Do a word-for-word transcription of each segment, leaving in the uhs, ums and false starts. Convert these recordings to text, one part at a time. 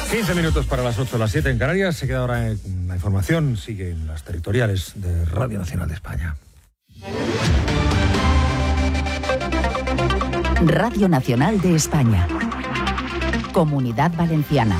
quince minutos para las ocho, las siete en Canarias. Se queda ahora en la información. Sigue en las territoriales de Radio Nacional de España. Radio Nacional de España. Comunidad Valenciana.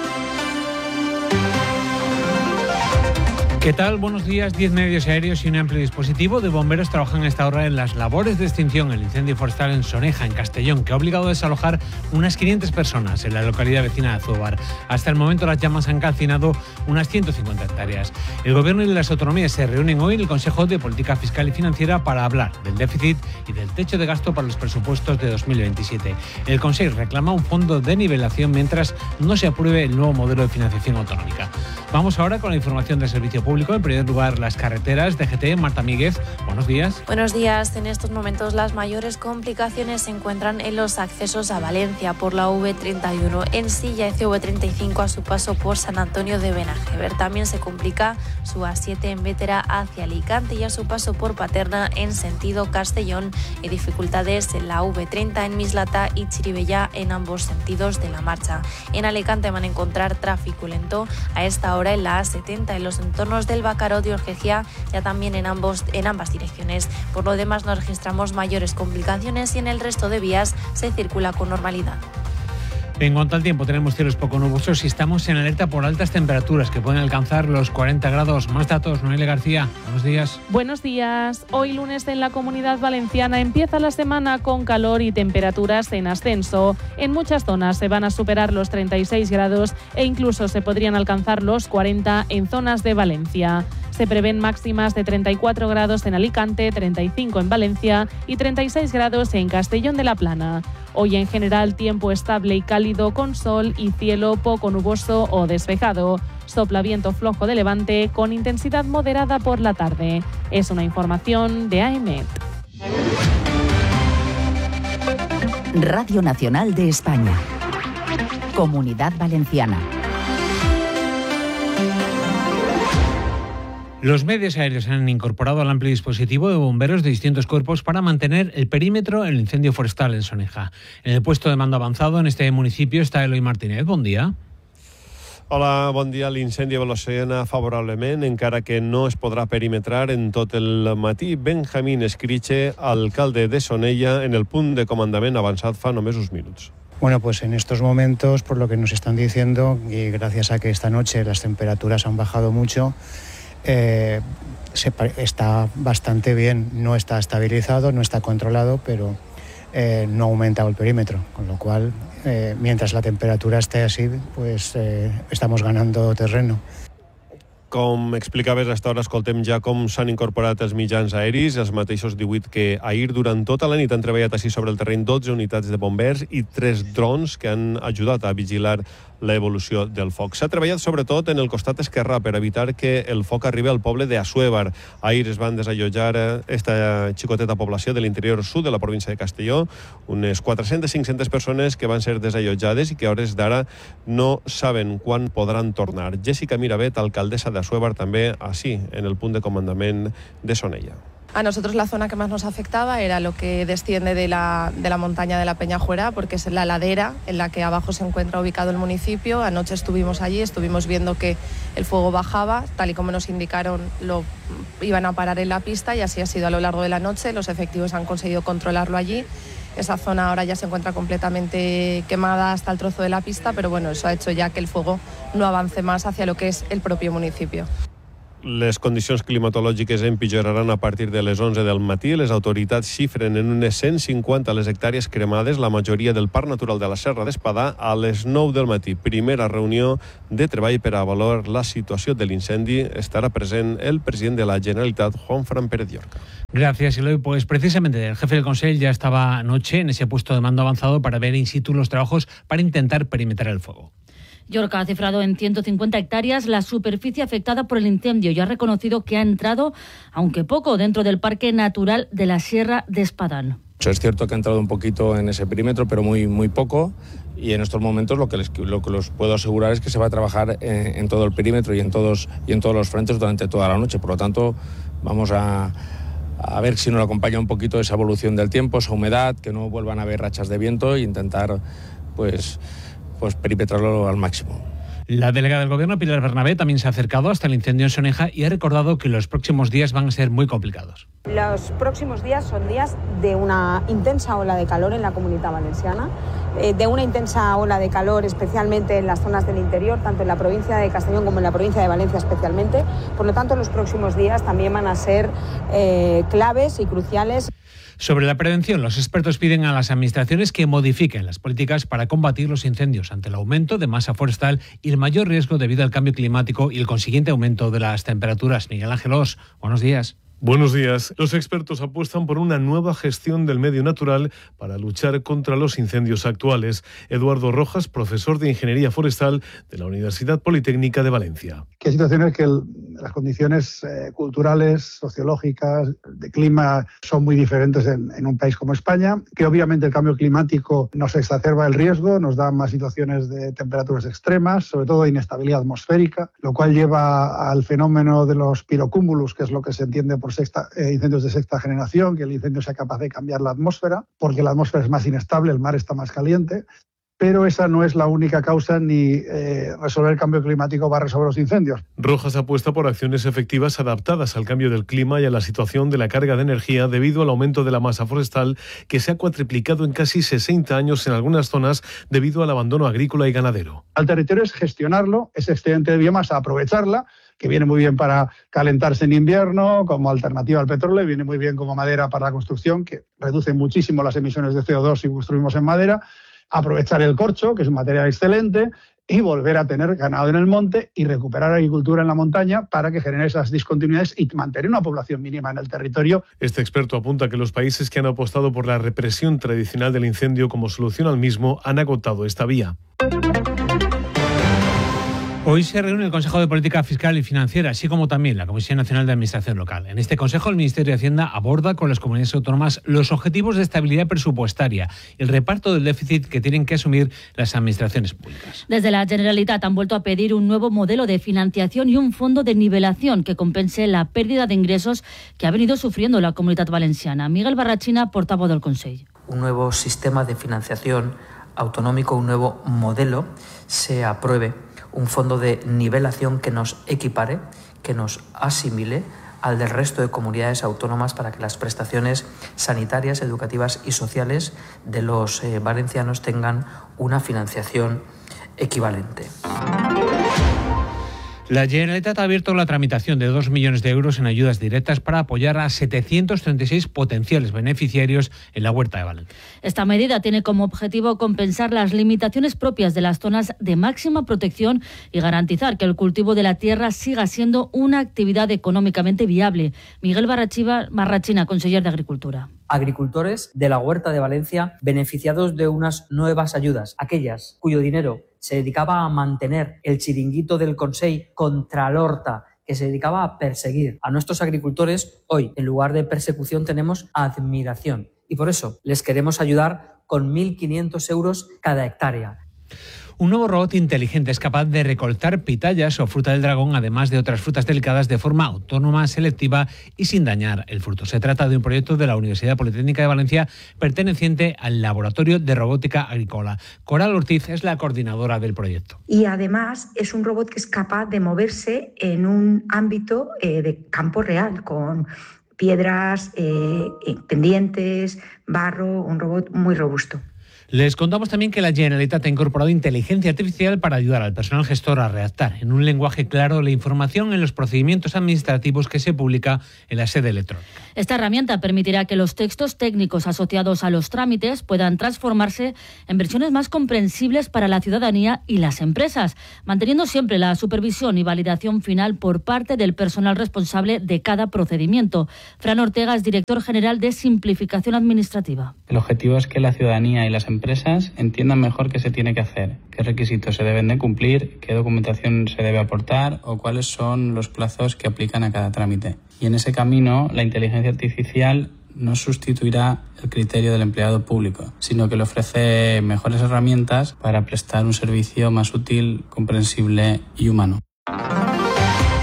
¿Qué tal? Buenos días. Diez medios aéreos y un amplio dispositivo de bomberos trabajan a esta hora en las labores de extinción del incendio forestal en Soneja, en Castellón, que ha obligado a desalojar unas quinientas personas en la localidad vecina de Azóvar. Hasta el momento las llamas han calcinado unas ciento cincuenta hectáreas. El Gobierno y las autonomías se reúnen hoy en el Consejo de Política Fiscal y Financiera para hablar del déficit y del techo de gasto para los presupuestos de dos mil veintisiete. El Consejo reclama un fondo de nivelación mientras no se apruebe el nuevo modelo de financiación autonómica. Vamos ahora con la información del servicio público. En primer lugar, las carreteras. D G T, Marta Míguez, buenos días. Buenos días. En estos momentos las mayores complicaciones se encuentran en los accesos a Valencia por la V treinta y uno, en Silla y C V treinta y cinco a su paso por San Antonio de Benajever. También se complica su A siete en Bétera hacia Alicante y a su paso por Paterna en sentido Castellón, y dificultades en la V treinta en Mislata y Chirivella en ambos sentidos de la marcha. En Alicante van a encontrar tráfico lento a esta hora en la A setenta en los entornos del Bacarot y Orgejía, ya también en, ambos, en ambas direcciones. Por lo demás no registramos mayores complicaciones y en el resto de vías se circula con normalidad. En cuanto al tiempo, tenemos cielos poco nubosos y estamos en alerta por altas temperaturas que pueden alcanzar los cuarenta grados. Más datos, Noelia García. Buenos días. Buenos días. Hoy lunes en la Comunidad Valenciana empieza la semana con calor y temperaturas en ascenso. En muchas zonas se van a superar los treinta y seis grados e incluso se podrían alcanzar los cuarenta en zonas de Valencia. Se prevén máximas de treinta y cuatro grados en Alicante, treinta y cinco en Valencia y treinta y seis grados en Castellón de la Plana. Hoy en general tiempo estable y cálido con sol y cielo poco nuboso o despejado. Sopla viento flojo de levante con intensidad moderada por la tarde. Es una información de A E M E T. Radio Nacional de España. Comunidad Valenciana. Los medios aéreos han incorporado al amplio dispositivo de bomberos de distintos cuerpos para mantener el perímetro en el incendio forestal en Soneja. En el puesto de mando avanzado en este municipio está Eloi Martínez. Bon dia. Hola, bon dia. L'incendi evoluciona favorablement, encara que no es podrà perimetrar en tot el matí. Benjamín Escriche, alcalde de Sonella, en el punt de comandament avançat fa només uns minuts. Bueno, pues en estos momentos, por lo que nos están diciendo, y gracias a que esta noche las temperaturas han bajado mucho, Eh, se, está bastante bien, no está estabilizado, no está controlado, pero eh, no ha aumentado el perímetro, con lo cual, eh, mientras la temperatura esté así, pues eh, estamos ganando terreno. Com explicaves, a esta hora escoltem ja com s'han incorporat els mitjans aeris, els mateixos divuit que ahir. Durant tota la nit han treballat així sobre el terreny dotze unitats de bombers i tres drons que han ajudat a vigilar l'evolució del foc. S'ha treballat sobretot en el costat esquerrà per evitar que el foc arribi al poble de Assuévar. Ahir es van desallotjar esta xicoteta població de l'interior sud de la província de Castelló, unes quatre-centes a cinc-centes persones que van ser desallotjades i que a hores d'ara no saben quan podran tornar. Jessica Miravet, alcaldessa d'Assuévar, també així, en el punt de comandament de Sonella. A nosotros la zona que más nos afectaba era lo que desciende de la, de la montaña de la Peñajuera, porque es la ladera en la que abajo se encuentra ubicado el municipio. Anoche estuvimos allí, estuvimos viendo que el fuego bajaba, tal y como nos indicaron, lo iban a parar en la pista, y así ha sido a lo largo de la noche. Los efectivos han conseguido controlarlo allí. Esa zona ahora ya se encuentra completamente quemada hasta el trozo de la pista, pero bueno, eso ha hecho ya que el fuego no avance más hacia lo que es el propio municipio. Les condicions climatològiques empitjoraran a partir de les onze del matí. Les autoritats xifren en unes cent cinquanta les hectàrees cremades, la majoria del Parc Natural de la Serra d'Espadà, a les nou del matí. Primera reunió de treball per avaluar la situació de l'incendi. Estarà present el president de la Generalitat, Juanfran Pérez Llorca. Gracias, Eloy. Pues precisamente el jefe del Consejo ya estaba anoche en ese puesto de mando avanzado para ver in situ los trabajos para intentar perimetrar el fuego. Llorca ha cifrado en ciento cincuenta hectáreas la superficie afectada por el incendio y ha reconocido que ha entrado, aunque poco, dentro del Parque Natural de la Sierra de Espadán. Es cierto que ha entrado un poquito en ese perímetro, pero muy, muy poco, y en estos momentos lo que les, lo que les puedo asegurar es que se va a trabajar en, en todo el perímetro y en todos, y en todos los frentes durante toda la noche. Por lo tanto, vamos a... a ver si nos acompaña un poquito esa evolución del tiempo, esa humedad, que no vuelvan a haber rachas de viento e intentar pues, pues perimetrarlo al máximo. La delegada del Gobierno, Pilar Bernabé, también se ha acercado hasta el incendio en Soneja y ha recordado que los próximos días van a ser muy complicados. Los próximos días son días de una intensa ola de calor en la Comunidad Valenciana, eh, de una intensa ola de calor especialmente en las zonas del interior, tanto en la provincia de Castellón como en la provincia de Valencia especialmente. Por lo tanto, los próximos días también van a ser eh, claves y cruciales. Sobre la prevención, los expertos piden a las administraciones que modifiquen las políticas para combatir los incendios ante el aumento de masa forestal y el mayor riesgo debido al cambio climático y el consiguiente aumento de las temperaturas. Miguel Ángel Os, buenos días. Buenos días. Los expertos apuestan por una nueva gestión del medio natural para luchar contra los incendios actuales. Eduardo Rojas, profesor de Ingeniería Forestal de la Universidad Politécnica de Valencia. Que hay situaciones que el, las condiciones eh, culturales, sociológicas, de clima son muy diferentes en, en un país como España, que obviamente el cambio climático nos exacerba el riesgo, nos da más situaciones de temperaturas extremas, sobre todo de inestabilidad atmosférica, lo cual lleva al fenómeno de los pirocúmulos, que es lo que se entiende por Sexta, eh, incendios de sexta generación, que el incendio sea capaz de cambiar la atmósfera, porque la atmósfera es más inestable, el mar está más caliente, pero esa no es la única causa ni eh, resolver el cambio climático va a resolver los incendios. Rojas apuesta por acciones efectivas adaptadas al cambio del clima y a la situación de la carga de energía debido al aumento de la masa forestal que se ha cuatriplicado en casi sesenta años en algunas zonas debido al abandono agrícola y ganadero. Al territorio es gestionarlo, ese excedente de biomasa, aprovecharla, que viene muy bien para calentarse en invierno, como alternativa al petróleo, y viene muy bien como madera para la construcción, que reduce muchísimo las emisiones de C O dos si construimos en madera, aprovechar el corcho, que es un material excelente, y volver a tener ganado en el monte y recuperar agricultura en la montaña para que genere esas discontinuidades y mantener una población mínima en el territorio. Este experto apunta que los países que han apostado por la represión tradicional del incendio como solución al mismo han agotado esta vía. Hoy se reúne el Consejo de Política Fiscal y Financiera, así como también la Comisión Nacional de Administración Local. En este Consejo, el Ministerio de Hacienda aborda con las comunidades autónomas los objetivos de estabilidad presupuestaria y el reparto del déficit que tienen que asumir las administraciones públicas. Desde la Generalitat han vuelto a pedir un nuevo modelo de financiación y un fondo de nivelación que compense la pérdida de ingresos que ha venido sufriendo la Comunitat Valenciana. Miguel Barrachina, portavoz del Consejo. Un nuevo sistema de financiación autonómico, un nuevo modelo, se apruebe. Un fondo de nivelación que nos equipare, que nos asimile al del resto de comunidades autónomas para que las prestaciones sanitarias, educativas y sociales de los eh, valencianos tengan una financiación equivalente. La Generalitat ha abierto la tramitación de dos millones de euros en ayudas directas para apoyar a setecientos treinta y seis potenciales beneficiarios en la Huerta de Valencia. Esta medida tiene como objetivo compensar las limitaciones propias de las zonas de máxima protección y garantizar que el cultivo de la tierra siga siendo una actividad económicamente viable. Miguel Barrachina, conseller de Agricultura. Agricultores de la Huerta de Valencia beneficiados de unas nuevas ayudas, aquellas cuyo dinero se dedicaba a mantener el chiringuito del Consell contra l'Horta, que se dedicaba a perseguir a nuestros agricultores. Hoy, en lugar de persecución, tenemos admiración. Y por eso les queremos ayudar con mil quinientos euros cada hectárea. Un nuevo robot inteligente es capaz de recolectar pitayas o fruta del dragón, además de otras frutas delicadas, de forma autónoma, selectiva y sin dañar el fruto. Se trata de un proyecto de la Universidad Politécnica de Valencia perteneciente al Laboratorio de Robótica Agrícola. Coral Ortiz es la coordinadora del proyecto. Y además es un robot que es capaz de moverse en un ámbito eh, de campo real, con piedras, eh, pendientes, barro, un robot muy robusto. Les contamos también que la Generalitat ha incorporado inteligencia artificial para ayudar al personal gestor a redactar en un lenguaje claro la información en los procedimientos administrativos que se publica en la sede electrónica. Esta herramienta permitirá que los textos técnicos asociados a los trámites puedan transformarse en versiones más comprensibles para la ciudadanía y las empresas, manteniendo siempre la supervisión y validación final por parte del personal responsable de cada procedimiento. Fran Ortega es director general de Simplificación Administrativa. El objetivo es que la ciudadanía y las empresas empresas entiendan mejor qué se tiene que hacer, qué requisitos se deben de cumplir, qué documentación se debe aportar o cuáles son los plazos que aplican a cada trámite. Y en ese camino, la inteligencia artificial no sustituirá el criterio del empleado público, sino que le ofrece mejores herramientas para prestar un servicio más útil, comprensible y humano.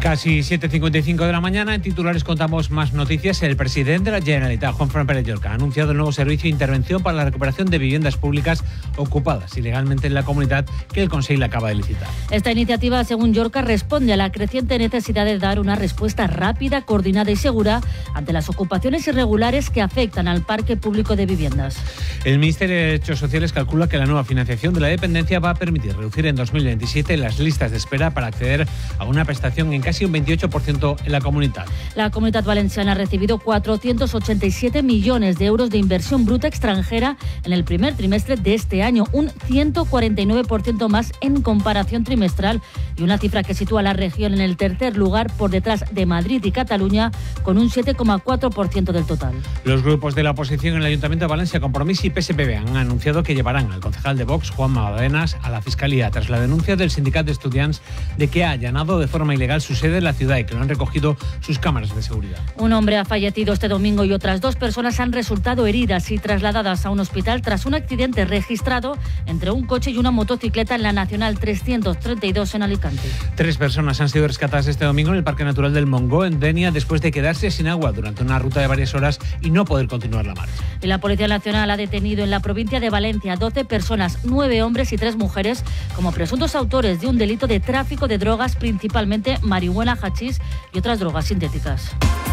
Casi siete y cincuenta y cinco de la mañana, en titulares contamos más noticias. El presidente de la Generalitat, Juanfran Pérez Llorca, ha anunciado el nuevo servicio de intervención para la recuperación de viviendas públicas ocupadas ilegalmente en la comunidad que el Consejo acaba de licitar. Esta iniciativa, según Llorca, responde a la creciente necesidad de dar una respuesta rápida, coordinada y segura ante las ocupaciones irregulares que afectan al parque público de viviendas. El Ministerio de Derechos Sociales calcula que la nueva financiación de la dependencia va a permitir reducir en dos mil veintisiete las listas de espera para acceder a una prestación en casi un veintiocho por ciento en la comunidad. La Comunidad Valenciana ha recibido cuatrocientos ochenta y siete millones de euros de inversión bruta extranjera en el primer trimestre de este año, un ciento cuarenta y nueve por ciento más en comparación trimestral y una cifra que sitúa a la región en el tercer lugar por detrás de Madrid y Cataluña con un siete coma cuatro por ciento del total. Los grupos de la oposición en el Ayuntamiento de Valencia, Compromís y P S P B han anunciado que llevarán al concejal de Vox, Juan Magadenas, a la Fiscalía tras la denuncia del Sindicat de Estudiants de que ha allanado de forma ilegal su sede en la ciudad y que no han recogido sus cámaras de seguridad. Un hombre ha fallecido este domingo y otras dos personas han resultado heridas y trasladadas a un hospital tras un accidente registrado entre un coche y una motocicleta en la Nacional trescientos treinta y dos en Alicante. Tres personas han sido rescatadas este domingo en el Parque Natural del Montgó, en Denia, después de quedarse sin agua durante una ruta de varias horas y no poder continuar la marcha. Y la Policía Nacional ha detenido en la provincia de Valencia doce personas, nueve hombres y tres mujeres, como presuntos autores de un delito de tráfico de drogas, principalmente marihuana, hachís y otras drogas sintéticas.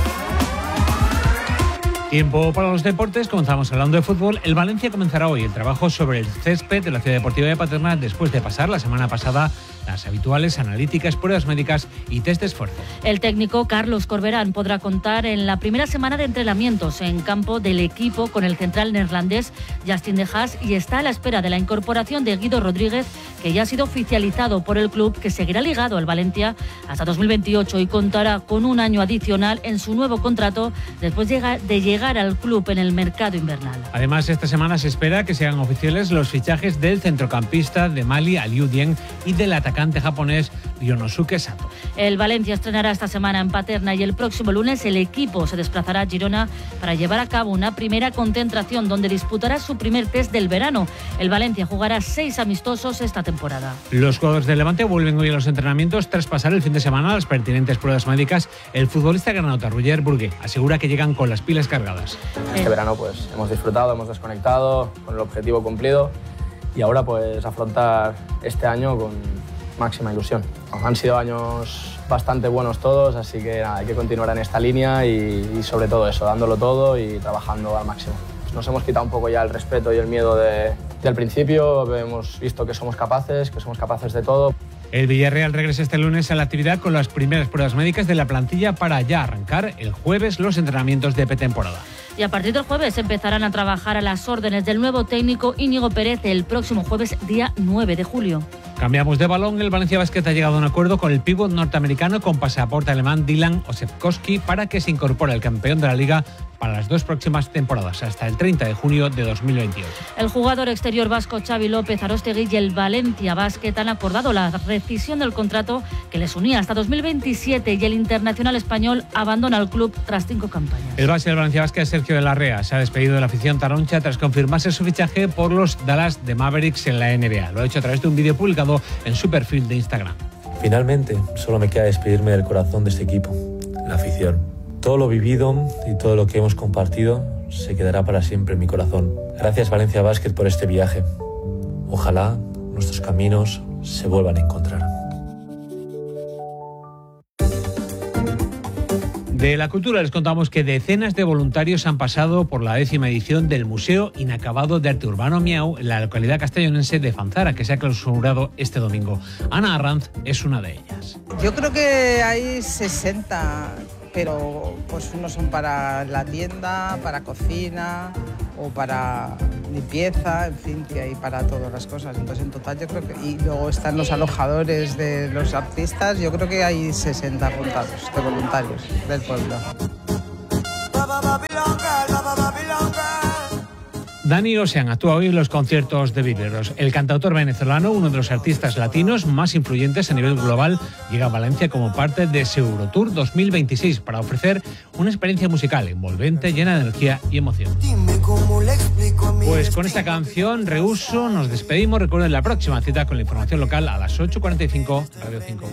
Tiempo para los deportes. Comenzamos hablando de fútbol. El Valencia comenzará hoy el trabajo sobre el césped de la Ciudad Deportiva de Paterna después de pasar la semana pasada las habituales analíticas, pruebas médicas y test de esfuerzo. El técnico Carlos Corberán podrá contar en la primera semana de entrenamientos en campo del equipo con el central neerlandés Justin de Haas y está a la espera de la incorporación de Guido Rodríguez, que ya ha sido oficializado por el club, que seguirá ligado al Valencia hasta dos mil veintiocho y contará con un año adicional en su nuevo contrato después de llegar al club en el mercado invernal. Además, esta semana se espera que sean oficiales los fichajes del centrocampista de Mali, Aliou Dieng, y del atacante japonés Ryonosuke Sato. El Valencia estrenará esta semana en Paterna y el próximo lunes el equipo se desplazará a Girona para llevar a cabo una primera concentración donde disputará su primer test del verano. El Valencia jugará seis amistosos esta temporada. Los jugadores del Levante vuelven hoy a los entrenamientos tras pasar el fin de semana las pertinentes pruebas médicas. El futbolista granota Roger Burgué asegura que llegan con las pilas cargadas. Este verano pues hemos disfrutado, hemos desconectado con el objetivo cumplido y ahora pues afrontar este año con máxima ilusión. Han sido años bastante buenos todos, así que nada, hay que continuar en esta línea y, y sobre todo eso, dándolo todo y trabajando al máximo. Nos hemos quitado un poco ya el respeto y el miedo de, del principio, hemos visto que somos capaces, que somos capaces de todo. El Villarreal regresa este lunes a la actividad con las primeras pruebas médicas de la plantilla para ya arrancar el jueves los entrenamientos de pretemporada. Y a partir del jueves empezarán a trabajar a las órdenes del nuevo técnico Íñigo Pérez el próximo jueves, día nueve de julio. Cambiamos de balón. El Valencia Basket ha llegado a un acuerdo con el pívot norteamericano con pasaporte alemán Dylan Osefkowski para que se incorpore al campeón de la liga para las dos próximas temporadas, hasta el treinta de junio de dos mil veintiocho. El jugador exterior vasco Xavi López Arostegui y el Valencia Basket han acordado la rescisión del contrato que les unía hasta dos mil veintisiete y el internacional español abandona el club tras cinco campañas. El base del Valencia Basket, Sergio de la Rea, se ha despedido de la afición taroncha tras confirmarse su fichaje por los Dallas de Mavericks en la N B A. Lo ha hecho a través de un vídeo publicado en su perfil de Instagram. Finalmente, solo me queda despedirme del corazón de este equipo, la afición. Todo lo vivido y todo lo que hemos compartido se quedará para siempre en mi corazón. Gracias Valencia Basket por este viaje. Ojalá nuestros caminos se vuelvan a encontrar. De la cultura les contamos que decenas de voluntarios han pasado por la décima edición del Museo Inacabado de Arte Urbano Miau en la localidad castellonense de Fanzara, que se ha clausurado este domingo. Ana Arranz es una de ellas. Yo creo que hay sesenta, pero pues unos son para la tienda, para cocina o para limpieza, en fin, que hay para todas las cosas. Entonces en total yo creo que... Y luego están los alojadores de los artistas, yo creo que hay sesenta apuntados de voluntarios del pueblo. Dani Ocean actúa hoy en los conciertos de Viveros. El cantautor venezolano, uno de los artistas latinos más influyentes a nivel global, llega a Valencia como parte de su Eurotour dos mil veintiséis para ofrecer una experiencia musical envolvente, llena de energía y emoción. Pues con esta canción, Reuso, nos despedimos. Recuerden la próxima cita con la información local a las ocho cuarenta y cinco, Radio cinco.